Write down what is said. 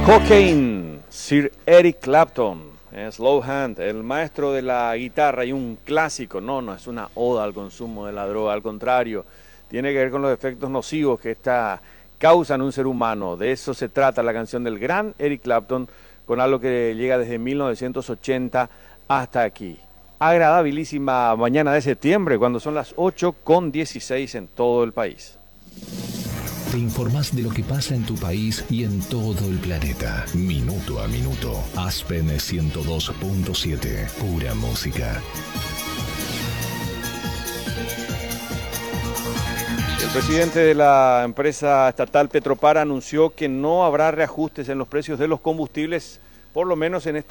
Cocaine, Sir Eric Clapton, Slow Hand, el maestro de la guitarra y un clásico. No es una oda al consumo de la droga, al contrario, tiene que ver con los efectos nocivos que esta causa en un ser humano. De eso se trata la canción del gran Eric Clapton, con algo que llega desde 1980 hasta aquí. Agradabilísima mañana de septiembre, cuando son las 8:16 en todo el país. Te informás de lo que pasa en tu país y en todo el planeta. Minuto a minuto. Aspen 102.7. Pura música. El presidente de la empresa estatal Petropar anunció que no habrá reajustes en los precios de los combustibles, por lo menos en esta